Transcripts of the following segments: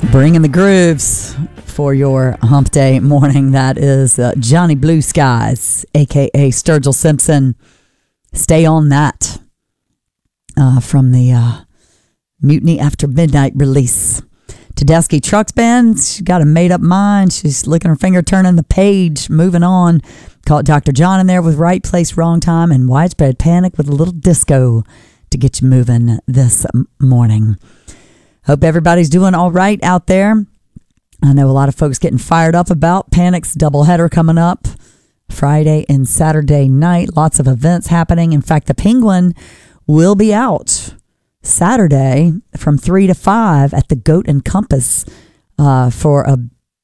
Bringing the grooves for your hump day morning. That is Johnny Blue Skies, a.k.a. Sturgill Simpson. Stay on that from the Mutiny After Midnight release. Tedeschi Trucks Band, she got a made-up mind. She's licking her finger, turning the page, moving on. Caught Dr. John in there with Right Place, Wrong Time, and Widespread Panic with a little disco to get you moving this morning. Hope everybody's doing all right out there. I know a lot of folks getting fired up about Panic's doubleheader coming up Friday and Saturday night. Lots of events happening. In fact, the Penguin will be out Saturday from 3 to 5 at the Goat and Compass for a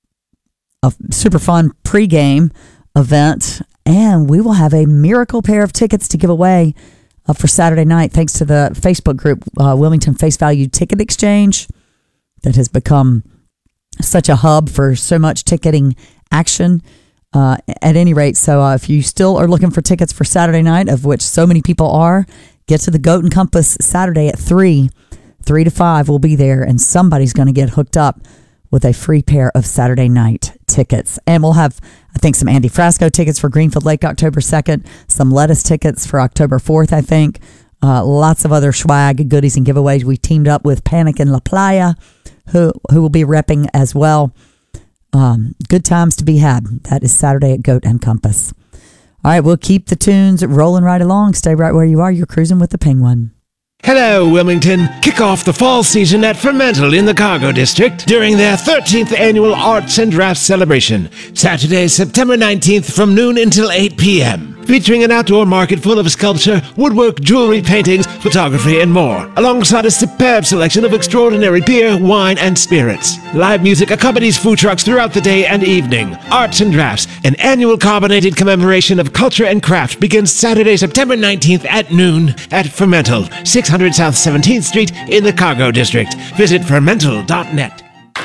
super fun pregame event. And we will have a miracle pair of tickets to give away for Saturday night, thanks to the Facebook group, Wilmington Face Value Ticket Exchange, that has become such a hub for so much ticketing action. At any rate, so if you still are looking for tickets for Saturday night, of which so many people are, get to the Goat and Compass Saturday at 3 to 5. We'll be there, and somebody's going to get hooked up with a free pair of Saturday night tickets. And we'll have, I think, some Andy Frasco tickets for Greenfield Lake October 2nd, some Lettuce tickets for October 4th, I think. Lots of other swag, goodies, and giveaways. We teamed up with Panic in La Playa, who will be repping as well. Good times to be had. That is Saturday at Goat and Compass. All right, we'll keep the tunes rolling right along. Stay right where you are. You're cruising with the Penguin. Hello, Wilmington. Kick off the fall season at Fermental in the Cargo District during their 13th annual Arts and Drafts celebration. Saturday, September 19th from noon until 8 p.m. Featuring an outdoor market full of sculpture, woodwork, jewelry, paintings, photography, and more, alongside a superb selection of extraordinary beer, wine, and spirits. Live music accompanies food trucks throughout the day and evening. Arts and Drafts, an annual carbonated commemoration of culture and craft, begins Saturday, September 19th at noon at Fermental, 600 South 17th Street in the Cargo District. Visit fermental.net.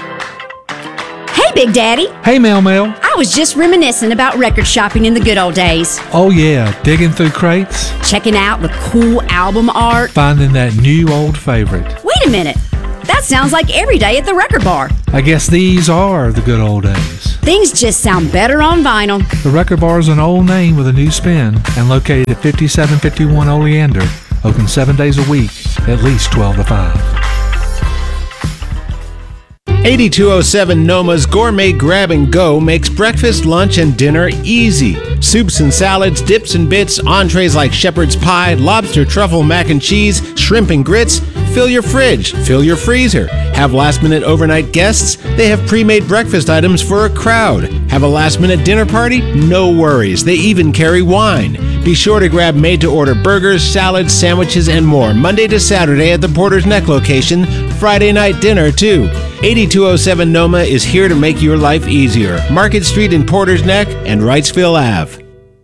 Hey, Big Daddy. Hey, Mel. I was just reminiscing about record shopping in the good old days. Oh, yeah. Digging through crates. Checking out the cool album art. Finding that new old favorite. Wait a minute. That sounds like every day at the record bar. I guess these are the good old days. Things just sound better on vinyl. The record bar is an old name with a new spin and located at 5751 Oleander. Open 7 days a week, at least 12 to 5. 8207 Noma's Gourmet Grab and Go makes breakfast, lunch, and dinner easy. Soups and salads, dips and bits, entrees like shepherd's pie, lobster, truffle, mac and cheese, shrimp and grits. Fill your fridge, fill your freezer. Have last-minute overnight guests? They have pre-made breakfast items for a crowd. Have a last-minute dinner party? No worries. They even carry wine. Be sure to grab made-to-order burgers, salads, sandwiches, and more Monday to Saturday at the Porter's Neck location. Friday night dinner, too. 8207 Noma is here to make your life easier. Market Street in Porter's Neck and Wrightsville Ave.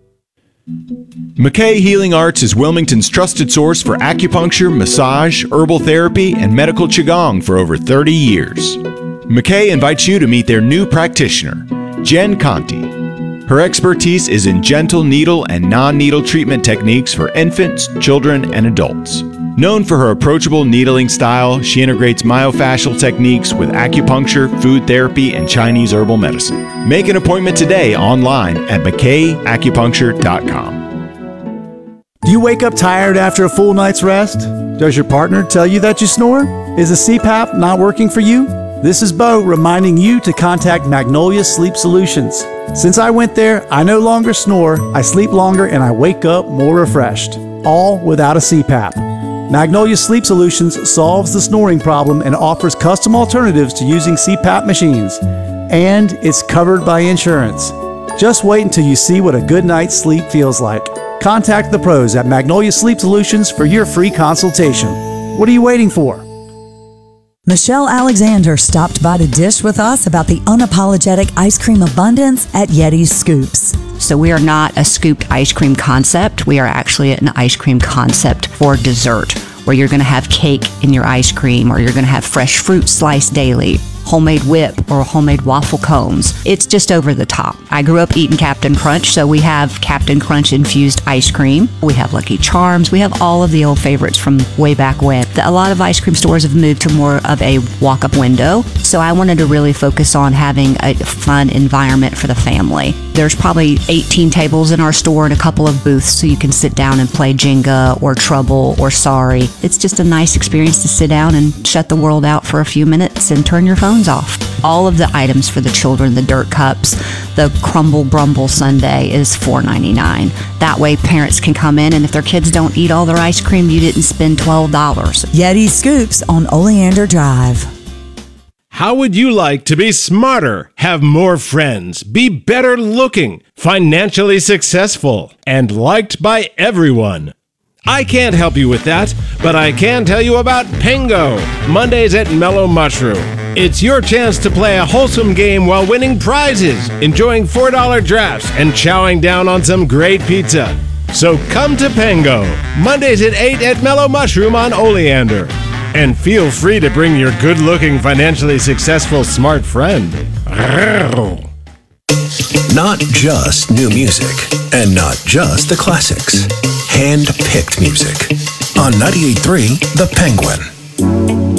McKay Healing Arts is Wilmington's trusted source for acupuncture, massage, herbal therapy, and medical qigong for over 30 years. McKay invites you to meet their new practitioner, Jen Conti. Her expertise is in gentle needle and non-needle treatment techniques for infants, children, and adults. Known for her approachable needling style, she integrates myofascial techniques with acupuncture, food therapy, and Chinese herbal medicine. Make an appointment today online at mckayacupuncture.com. Do you wake up tired after a full night's rest? Does your partner tell you that you snore? Is a CPAP not working for you? This is Bo reminding you to contact Magnolia Sleep Solutions. Since I went there, I no longer snore, I sleep longer, and I wake up more refreshed. All without a CPAP. Magnolia Sleep Solutions solves the snoring problem and offers custom alternatives to using CPAP machines. And it's covered by insurance. Just wait until you see what a good night's sleep feels like. Contact the pros at Magnolia Sleep Solutions for your free consultation. What are you waiting for? Michelle Alexander stopped by to dish with us about the unapologetic ice cream abundance at Yeti's Scoops. So we are not a scooped ice cream concept. We are actually an ice cream concept for dessert, where you're going to have cake in your ice cream, or you're going to have fresh fruit sliced daily. homemade whip or homemade waffle cones. It's just over the top. I grew up eating Captain Crunch, so we have Captain Crunch infused ice cream. We have Lucky Charms. We have all of the old favorites from way back when. A lot of ice cream stores have moved to more of a walk-up window, so I wanted to really focus on having a fun environment for the family. There's probably 18 tables in our store and a couple of booths so you can sit down and play Jenga or Trouble or Sorry. It's just a nice experience to sit down and shut the world out for a few minutes and turn your phones off. All of the items for the children, the dirt cups, the Crumble Brumble sundae is $4.99. That way parents can come in, and if their kids don't eat all their ice cream, you didn't spend $12. Yeti Scoops on Oleander Drive. How would you like to be smarter, have more friends, be better looking, financially successful, and liked by everyone? I can't help you with that, but I can tell you about Pengo, Mondays at Mellow Mushroom. It's your chance to play a wholesome game while winning prizes, enjoying $4 drafts, and chowing down on some great pizza. So come to Pengo, Mondays at 8 at Mellow Mushroom on Oleander. And feel free to bring your good-looking, financially successful, smart friend. Not just new music, and not just the classics. Hand-picked music. On 98.3 The Penguin.